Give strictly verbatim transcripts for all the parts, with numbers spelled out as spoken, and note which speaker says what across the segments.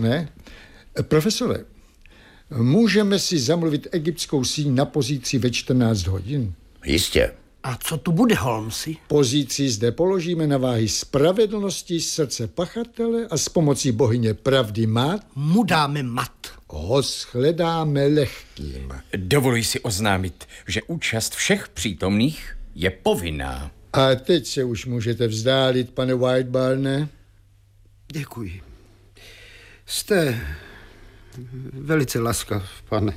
Speaker 1: Ne? Profesore, můžeme si zamluvit egyptskou síň na pozici ve čtrnáct hodin?
Speaker 2: Jistě.
Speaker 3: A co tu bude, Holmesi?
Speaker 1: Pozici zde položíme na váhy spravedlnosti srdce pachatele a s pomocí bohyně pravdy mat
Speaker 3: mu dáme mat.
Speaker 1: Ho shledáme lehkým.
Speaker 4: Dovoluji si oznámit, že účast všech přítomných je povinná.
Speaker 1: A teď se už můžete vzdálit, pane Whiteburne.
Speaker 5: Děkuji. Jste velice laskav, pane.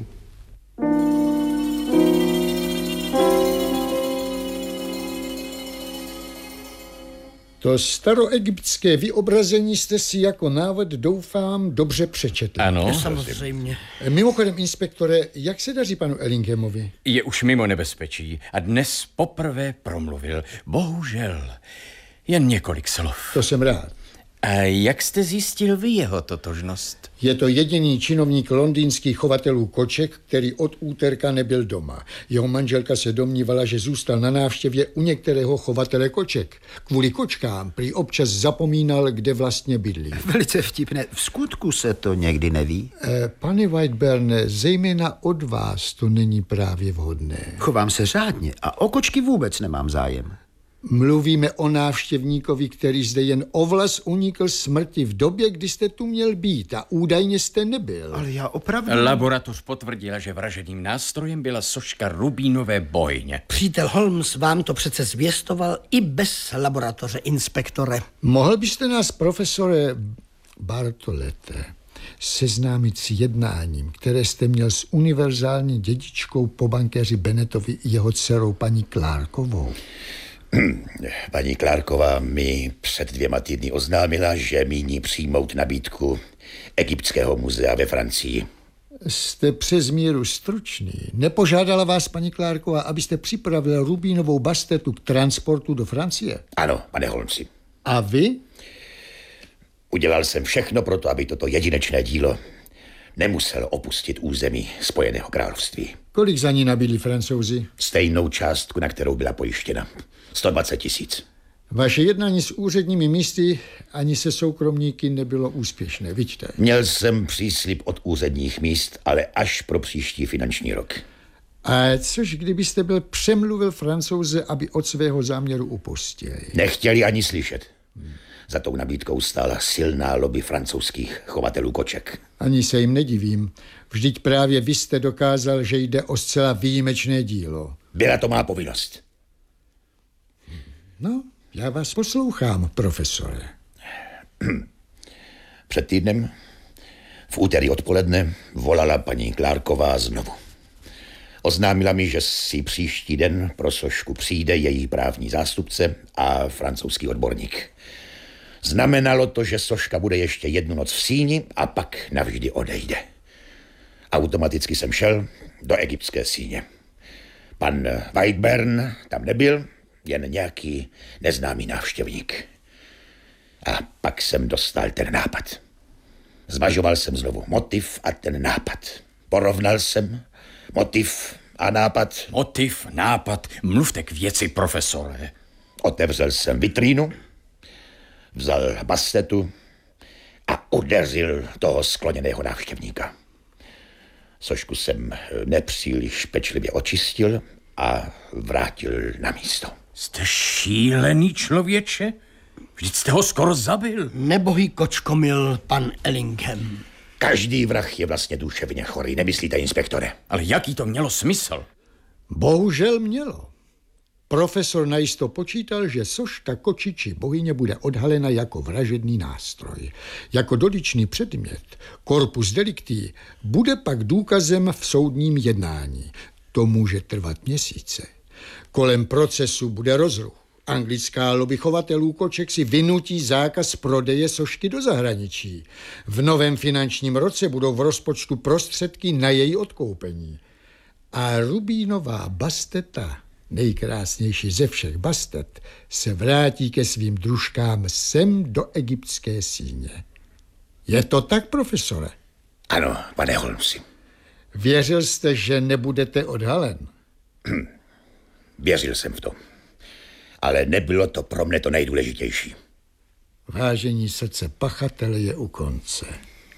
Speaker 1: To staroegyptské vyobrazení jste si jako návod, doufám, dobře přečetli.
Speaker 4: Ano.
Speaker 3: Samozřejmě.
Speaker 1: Mimochodem, inspektore, jak se daří panu Ellinghamovi?
Speaker 4: Je už mimo nebezpečí a dnes poprvé promluvil. Bohužel, jen několik slov.
Speaker 1: To jsem rád.
Speaker 4: A jak jste zjistil vy jeho totožnost?
Speaker 1: Je to jediný činovník londýnských chovatelů koček, který od úterka nebyl doma. Jeho manželka se domnívala, že zůstal na návštěvě u některého chovatele koček. Kvůli kočkám prý občas zapomínal, kde vlastně bydlí.
Speaker 5: Velice vtipné. V skutku se to někdy neví?
Speaker 1: Eh, pane Whiteburne, zejména od vás to není právě vhodné.
Speaker 5: Chovám se řádně a o kočky vůbec nemám zájem.
Speaker 1: Mluvíme o návštěvníkovi, který zde jen o vlas unikl smrti v době, kdy jste tu měl být a údajně jste nebyl.
Speaker 5: Ale já opravdu...
Speaker 4: Laboratoř potvrdila, že vražedným nástrojem byla soška rubínové bohyně.
Speaker 3: Přítel Holmes vám to přece zvěstoval i bez laboratoře, inspektore.
Speaker 1: Mohl byste nás, profesore Bartolete, seznámit s jednáním, které jste měl s univerzální dědičkou po bankéři Bennettovi i jeho dcerou paní Clarkovou?
Speaker 2: Paní Clarková mi před dvěma týdny oznámila, že míní přijmout nabídku Egyptského muzea ve Francii.
Speaker 1: Jste přes míru stručný. Nepožádala vás paní Clarková, abyste připravil rubínovou bastetu k transportu do Francie?
Speaker 2: Ano, pane Holmesi.
Speaker 1: A vy?
Speaker 2: Udělal jsem všechno pro to, aby toto jedinečné dílo nemuselo opustit území Spojeného království.
Speaker 1: Kolik za ní nabídli Francouzi?
Speaker 2: Stejnou částku, na kterou byla pojištěna. sto dvacet tisíc.
Speaker 1: Vaše jednání s úředními místy ani se soukromníky nebylo úspěšné, vidíte?
Speaker 2: Měl jsem příslib od úředních míst, ale až pro příští finanční rok.
Speaker 1: A což kdybyste byl přemluvil Francouze, aby od svého záměru upustili?
Speaker 2: Nechtěli ani slyšet. Za tou nabídkou stála silná lobby francouzských chovatelů koček.
Speaker 1: Ani se jim nedivím. Vždyť právě vy jste dokázal, že jde o zcela výjimečné dílo.
Speaker 2: Byla to má povinnost.
Speaker 1: No, já vás poslouchám, profesore.
Speaker 2: Před týdnem, v úterý odpoledne, volala paní Clarková znovu. Oznámila mi, že si příští den pro sošku přijde její právní zástupce a francouzský odborník. Znamenalo to, že soška bude ještě jednu noc v síni a pak navždy odejde. Automaticky jsem šel do egyptské síně. Pan Whiteburne tam nebyl, jen nějaký neznámý návštěvník. A pak jsem dostal ten nápad. Zvažoval jsem znovu motiv a ten nápad. Porovnal jsem motiv a nápad.
Speaker 4: Motiv, nápad, mluvte k věci, profesore.
Speaker 2: Otevřel jsem vitrínu, vzal bastetu a udeřil toho skloněného návštěvníka. Sošku jsem nepříliš pečlivě očistil a vrátil na místo.
Speaker 4: Jste šílený člověče? Vždyť jste ho skoro zabil.
Speaker 3: Nebohý kočkomil pan Ellingham.
Speaker 2: Každý vrah je vlastně duševně chorý, nemyslíte, inspektore?
Speaker 4: Ale jaký to mělo smysl?
Speaker 1: Bohužel mělo. Profesor najisto počítal, že soška kočiči bohyně bude odhalena jako vražedný nástroj. Jako dotyčný předmět, corpus delicti, bude pak důkazem v soudním jednání. To může trvat měsíce. Kolem procesu bude rozruch. Anglická lobby chovatelů koček si vynutí zákaz prodeje sošky do zahraničí. V novém finančním roce budou v rozpočtu prostředky na její odkoupení. A rubínová basteta, nejkrásnější ze všech bastet, se vrátí ke svým družkám sem do egyptské síně. Je to tak, profesore?
Speaker 2: Ano, pane Holmesi.
Speaker 1: Věřil jste, že nebudete odhalen?
Speaker 2: Věřil jsem v to. Ale nebylo to pro mne to nejdůležitější.
Speaker 1: Vážení srdce pachatele je u konce.